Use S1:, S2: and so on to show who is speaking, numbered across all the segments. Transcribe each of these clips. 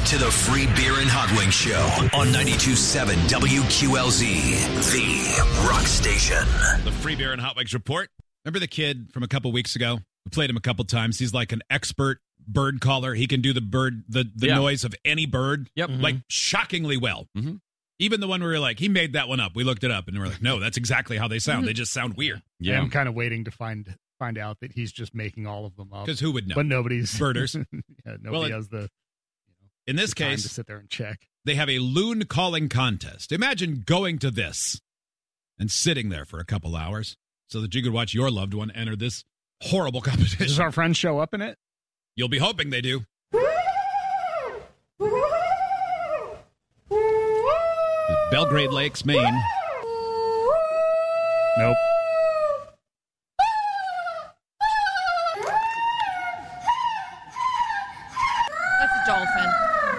S1: to the Free Beer and Hot Wings Show on 92.7 WQLZ, the rock station.
S2: The Free Beer and Hot Wings Report. Remember the kid from a couple weeks ago? We played him a couple times. He's like an expert bird caller. He can do the bird, the noise of any bird.
S3: Yep.
S2: Like shockingly well.
S3: Mm-hmm.
S2: Even the one where we were like, he made that one up. We looked it up and we're like, no, that's exactly how they sound. They just sound weird.
S3: Yeah.
S4: I'm kind of waiting to find out that he's just making all of them up.
S2: Because who would know?
S4: But nobody's
S2: birders.
S4: Nobody has the
S2: in this
S4: time
S2: case
S4: to sit there and check.
S2: They have a loon calling contest. Imagine going to this and sitting there for a couple hours so that you could watch your loved one enter this horrible competition.
S4: Does our friends show up in it?
S2: You'll be hoping they do. Belgrade Lakes, Maine.
S4: Nope.
S5: That's a dolphin.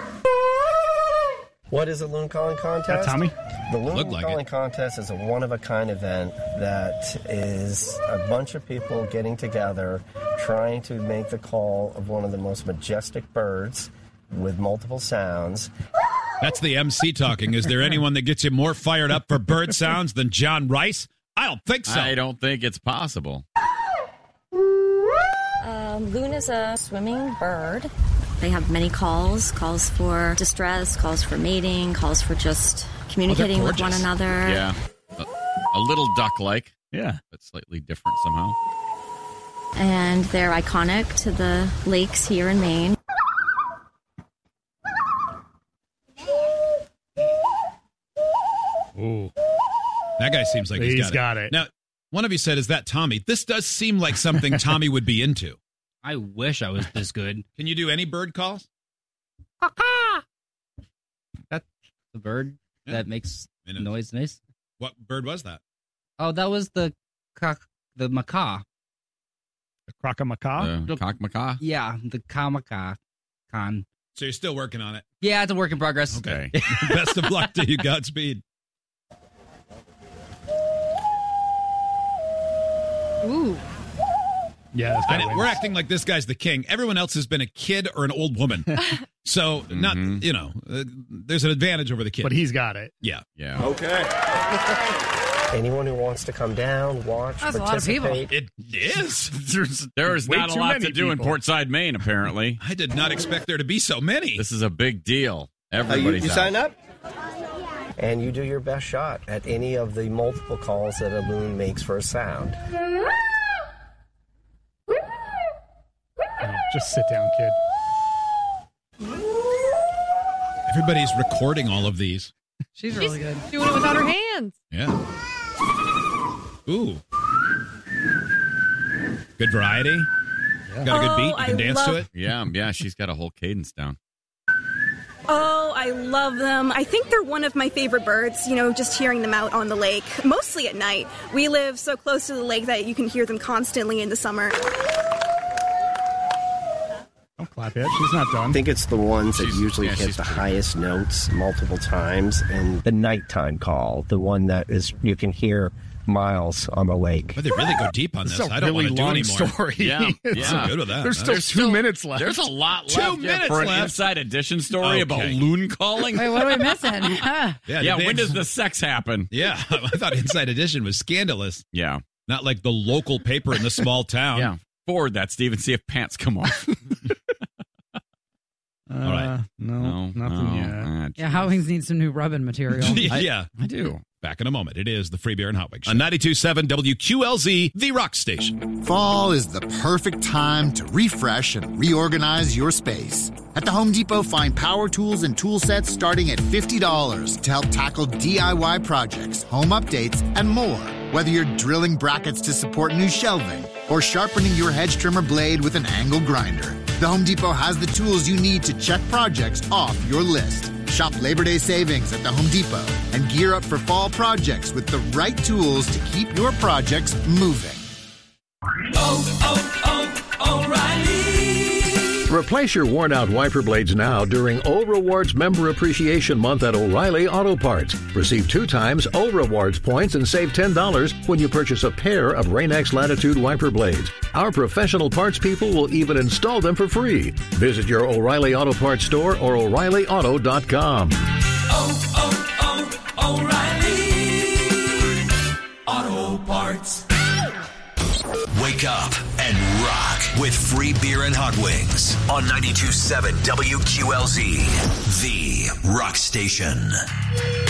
S6: What is a loon calling contest?
S4: That Tommy?
S6: The loon calling contest is a one-of-a-kind event that is a bunch of people getting together trying to make the call of one of the most majestic birds with multiple sounds.
S2: That's the MC talking. Is there anyone that gets you more fired up for bird sounds than John Rice? I don't think so.
S3: I don't think it's possible.
S7: Loon is a swimming bird. They have many calls for distress, calls for mating, calls for just communicating with one another.
S3: Yeah. A little duck-like.
S4: Yeah.
S3: But slightly different somehow.
S7: And they're iconic to the lakes here in Maine.
S4: Ooh.
S2: That guy seems like he's got it. Now, one of you said, is that Tommy? This does seem like something Tommy would be into.
S8: I wish I was this good.
S2: Can you do any bird calls?
S8: That's the bird that makes noise nice.
S2: What bird was that?
S8: Oh, that was the macaw.
S4: The croc-a-macaw?
S3: The cock-macaw?
S8: Yeah, the macaw.
S2: So you're still working on it?
S8: Yeah, it's a work in progress.
S2: Okay. Best of luck to you. Godspeed.
S5: Ooh.
S4: Yeah,
S2: we're acting like this guy's the king. Everyone else has been a kid or an old woman. So, not, there's an advantage over the kid.
S4: But he's got it.
S2: Yeah.
S3: Yeah.
S6: Okay. Anyone who wants to come down, watch,
S5: That's a lot of people.
S6: participate.
S2: It is.
S3: There's
S4: Way
S3: not a
S4: too
S3: lot
S4: many
S3: to do in
S4: people.
S3: Portside, Maine, apparently.
S2: I did not expect there to be so many.
S3: This is a big deal. Everybody's
S6: you
S3: out.
S6: sign up? And you do your best shot at any of the multiple calls that a loon makes for a sound.
S4: Just sit down, kid.
S2: Everybody's recording all of these.
S5: She's really good. Doing it without her hands.
S2: Yeah. Ooh. Good variety. Yeah. Got a good beat. You can dance to it.
S3: Yeah, she's got a whole cadence down.
S9: Oh, I love them. I think they're one of my favorite birds, just hearing them out on the lake, mostly at night. We live so close to the lake that you can hear them constantly in the summer.
S4: Don't clap yet. She's not done.
S6: I think it's the ones that usually hit the highest notes multiple times, and the nighttime call, the one that is you can hear miles on the lake.
S2: But they really go deep on this.
S4: It's a
S2: I don't
S4: really
S2: want to do
S4: long
S2: anymore.
S4: story.
S3: Yeah.
S2: I'm good with that.
S4: There's still 2 minutes left.
S3: There's a lot
S2: 2
S3: left
S2: minutes
S3: for an
S2: left.
S3: Inside Edition story about
S2: Okay.
S3: loon calling.
S5: Wait, what are we missing?
S3: Yeah, when does the sex happen?
S2: Yeah, I thought Inside Edition was scandalous.
S3: Yeah.
S2: Not like the local paper in the small town.
S3: Yeah. Forward that, Steve, and see if pants come off.
S2: All right.
S4: No, nothing yet.
S5: Yeah, Hot Wings needs some new rubbing material.
S2: Yeah.
S3: I do.
S2: Back in a moment. It is the Free Beer and Hot Wings Show. On 92.7 WQLZ, the rock station.
S10: Fall is the perfect time to refresh and reorganize your space. At the Home Depot, find power tools and tool sets starting at $50 to help tackle DIY projects, home updates, and more. Whether you're drilling brackets to support new shelving or sharpening your hedge trimmer blade with an angle grinder, the Home Depot has the tools you need to check projects off your list. Shop Labor Day savings at the Home Depot and gear up for fall projects with the right tools to keep your projects moving.
S1: O'Reilly.
S11: Replace your worn-out wiper blades now during O Rewards Member Appreciation Month at O'Reilly Auto Parts. Receive 2 times O Rewards points and save $10 when you purchase a pair of Rain-X Latitude wiper blades. Our professional parts people will even install them for free. Visit your O'Reilly Auto Parts store or O'ReillyAuto.com.
S1: O'Reilly Auto Parts. Wake up and rock with free beer and hot wings on 92.7 WQLZ, the rock station.